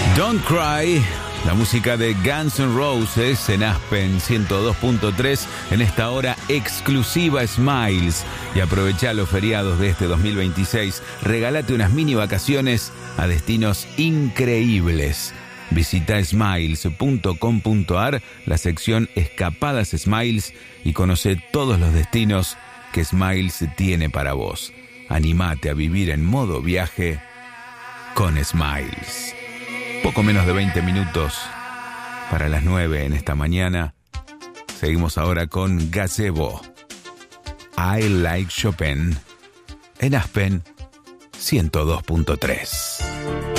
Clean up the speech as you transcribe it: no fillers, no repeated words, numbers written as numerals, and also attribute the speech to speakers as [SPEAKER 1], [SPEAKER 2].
[SPEAKER 1] Don't Cry, la música de Guns N' Roses en Aspen 102.3 en esta hora exclusiva Smiles. Y aprovecha los feriados de este 2026. Regálate unas mini vacaciones a destinos increíbles. Visita smiles.com.ar, la sección Escapadas Smiles, y conoce todos los destinos que Smiles tiene para vos. Animate a vivir en modo viaje con Smiles. Poco menos de 20 minutos para las 9 en esta mañana. Seguimos ahora con Gazebo. I Like Chopin en Aspen 102.3.